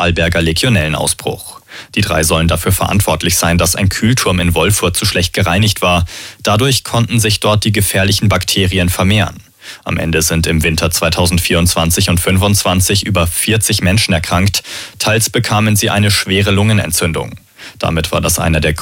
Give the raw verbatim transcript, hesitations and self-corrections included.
Vorarlberger Legionellenausbruch. Die drei sollen dafür verantwortlich sein, dass ein Kühlturm in Wolfurt zu schlecht gereinigt war. Dadurch konnten sich dort die gefährlichen Bakterien vermehren. Am Ende sind im Winter zweitausendvierundzwanzig und fünfundzwanzig über vierzig Menschen erkrankt. Teils bekamen sie eine schwere Lungenentzündung. Damit war das einer der